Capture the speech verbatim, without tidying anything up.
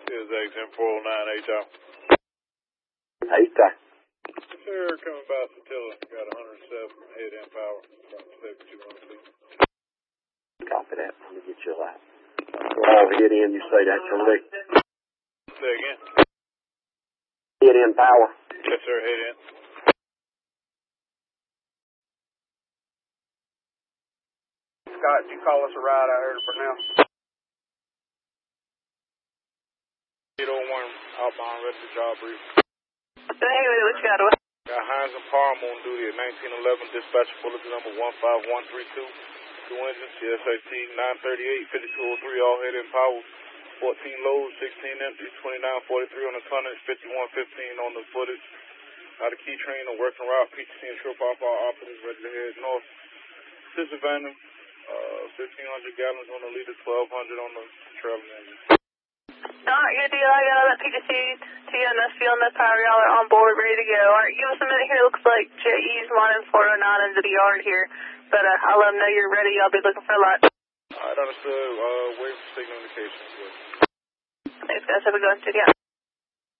Is X M four oh nine H out. Eight out. Sir, coming by Satilla. Got one hundred seven head in power. seventy-two hundred feet. Copy that. Let me get you a light. All hit in, you say that correct? Say again. Hit in power. Yes, sir. Head in. Scott, you call us a ride out here for now. eight oh one outbound, ready for job brief. Hey, what you got? Got Hines and Palm on duty at nineteen eleven, dispatch bulletin number one five one three two. Two engines, C S A T nine thirty-eight, fifty-two oh three, all head in power. fourteen loads, sixteen empties, twenty-nine forty-three on the tonnage, fifty-one fifteen on the footage. Out of key train and working route, P T C and trip off all operatives ready to head north. Sister Vandam, uh, fifteen hundred gallons on the leader, twelve hundred on the traveling engine. Alright, good deal. I got all that P T C, T N S fuel, and that power. Y'all are on board, ready to go. Alright, give us a minute here. Looks like J E's lining four oh nine into the yard here. But uh, I'll let them know you're ready. I'll be looking for a light. Alright, understood. Uh, wait for signal indication. Thanks, guys. Have a good one. Yeah.